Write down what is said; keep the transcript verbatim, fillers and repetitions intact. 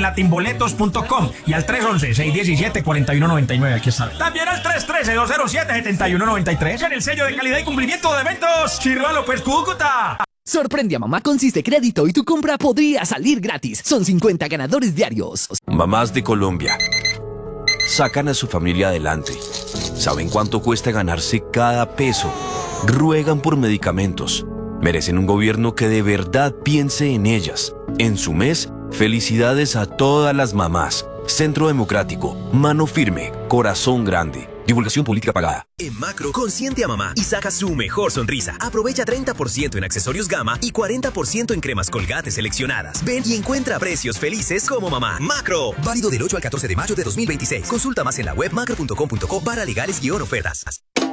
latinboletos punto com y al tres once, seiscientos diecisiete, cuarenta y uno noventa y nueve. Aquí está. También al tres trece, dos cero siete, setenta y uno noventa y tres en el sello de calidad y cumplimiento de eventos Chirva López Cúcuta. Sorprende a mamá con Ciste Crédito y tu compra podría salir gratis. Son cincuenta ganadores diarios. Mamás de Colombia sacan a su familia adelante. Saben cuánto cuesta ganarse cada peso. Ruegan por medicamentos. Merecen un gobierno que de verdad piense en ellas. En su mes, felicidades a todas las mamás. Centro Democrático, mano firme, corazón grande. Divulgación política pagada. En Macro, consiente a mamá y saca su mejor sonrisa. Aprovecha treinta por ciento en accesorios Gama y cuarenta por ciento en cremas Colgate seleccionadas. Ven y encuentra precios felices como mamá. Macro. Válido del ocho al catorce de mayo de dos mil veintiséis. Consulta más en la web macro punto com punto co barra legales guión ofertas.